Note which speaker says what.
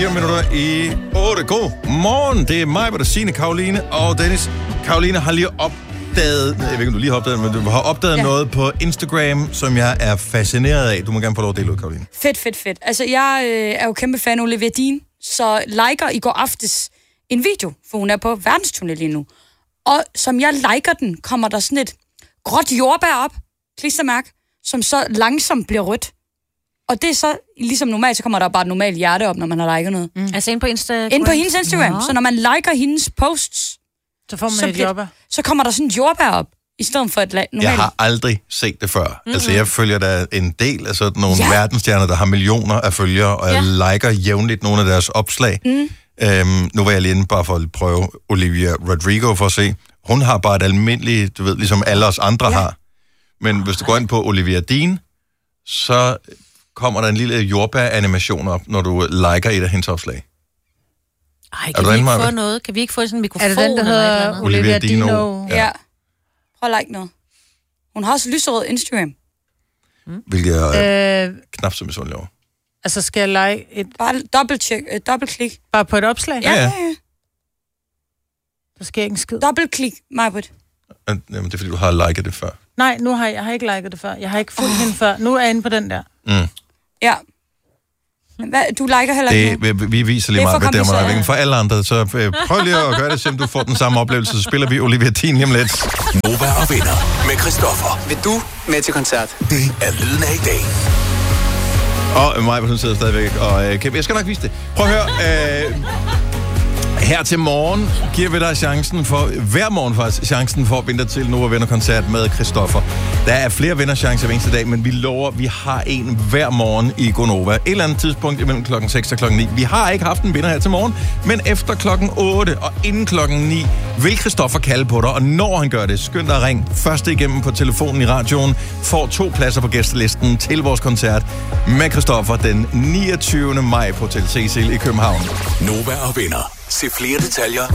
Speaker 1: 4 minutter i 8. God morgen. Det er mig, Signe, Karoline og Dennis. Karoline har lige opdaget, jeg ved ikke, om du lige har opdaget, men du har opdaget noget på Instagram, som jeg er fascineret af. Du må gerne få lov at dele ud, Karoline.
Speaker 2: Fedt. Altså, jeg er jo kæmpe fan af Olivia Dean, så liker i går aftes en video, for hun er på verdensturné lige nu. Og som jeg liker den, kommer der sådan et gråt jordbær op, klistermærke, som så langsomt bliver rødt. Og det er så, ligesom normalt, så kommer der bare et normalt hjerte op, når man har liket noget.
Speaker 3: Altså inde på Instagram?
Speaker 2: Inde på hendes Instagram. Ja. Så når man liker hendes posts,
Speaker 4: så får man et jordbær.
Speaker 2: Så kommer der sådan et jordbær op, i stedet for et normalt.
Speaker 1: Jeg har aldrig set det før. Altså, jeg følger da en del af sådan nogle verdensstjerner, der har millioner af følgere, og jeg liker jævnligt nogle af deres opslag. Nu var jeg lige inde bare for at prøve Olivia Rodrigo for at se. Hun har bare et almindeligt, du ved, ligesom alle os andre har. Men hvis du går ind på Olivia Dean, så kommer der en lille jordbær-animation op, når du liker et af hendes opslag.
Speaker 3: Ej, kan vi ikke få noget? Kan vi ikke få sådan en mikrofon?
Speaker 4: Er det den, der hedder Olivia Dino?
Speaker 2: Ja. Prøv at like noget. Hun har også lyserød Instagram.
Speaker 1: Hvilket jeg knap så misundelig over.
Speaker 4: Altså, skal jeg like et...
Speaker 2: Bare dobbeltklik.
Speaker 4: Bare på et opslag?
Speaker 2: Ja.
Speaker 4: Så sker ikke en skid.
Speaker 2: Dobbeltklik, Majbert.
Speaker 1: Jamen, det er, fordi du har liket det før.
Speaker 4: Nej, jeg har ikke liket det før. Jeg har ikke fulgt hende før. Nu er jeg inde på den der.
Speaker 2: Ja. Hvad, du liker heller ikke
Speaker 1: vi viser lige meget, hvad der er for alle andre. Så prøv lige at gøre det, så du får den samme oplevelse. Så spiller vi Olivia Dean lige om lidt.
Speaker 5: Nova og Venner med Christoffer.
Speaker 6: Vil du med til koncert?
Speaker 5: Det er lyden af i dag.
Speaker 1: Og mig, hun sidder stadigvæk. Og jeg skal nok vise det. Prøv at høre. Her til morgen giver vi dig chancen for, hver morgen faktisk, chancen for at vinde til Nova Venner-koncert med Christoffer. Der er flere vinderchancer hver eneste dag, men vi lover, vi har en hver morgen i Gonova. Et eller andet tidspunkt imellem klokken 6 og klokken 9. Vi har ikke haft en vinder her til morgen, men efter klokken 8 og inden klokken 9 vil Christoffer kalde på dig, og når han gør det, skynd dig at ringe først igennem på telefonen i radioen, får 2 pladser på gæstelisten til vores koncert med Christoffer den 29. maj på Hotel Cecil i København.
Speaker 5: Nova og Venner. Se flere detaljer